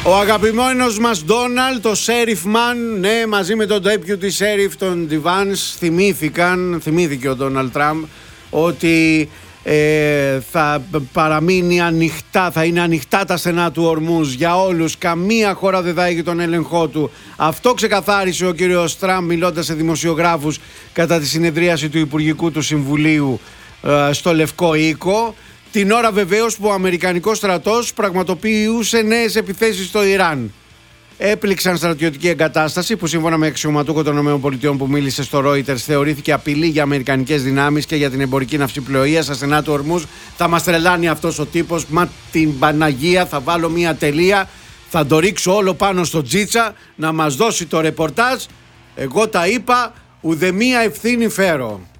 Ο αγαπημένος μας Ντόναλντ, το Sheriff Man, ναι, μαζί με τον Deputy Sheriff, τον Divans, θυμήθηκε ο Ντόναλντ Τραμπ ότι θα παραμείνει ανοιχτά, θα είναι ανοιχτά τα στενά του Ορμούζ για όλους, καμία χώρα δεν θα έχει τον έλεγχό του. Αυτό ξεκαθάρισε ο κύριος Τραμπ μιλώντας σε δημοσιογράφους κατά τη συνεδρίαση του Υπουργικού του Συμβουλίου στο Λευκό Οίκο, την ώρα βεβαίως που ο Αμερικανικός στρατός πραγματοποιούσε νέες επιθέσεις στο Ιράν. Έπληξαν στρατιωτική εγκατάσταση που σύμφωνα με αξιωματούχο των ΗΠΑ που μίλησε στο Reuters θεωρήθηκε απειλή για αμερικανικές δυνάμεις και για την εμπορική ναυσιπλοεία στα στενά του Ορμούζ. Θα μας τρελάνει αυτός ο τύπος, μα την Παναγία, θα βάλω μια τελεία, θα το ρίξω όλο πάνω στο Τζίτσα να μας δώσει το ρεπορτάζ. Εγώ τα είπα, ουδεμία ευθύνη φέρω.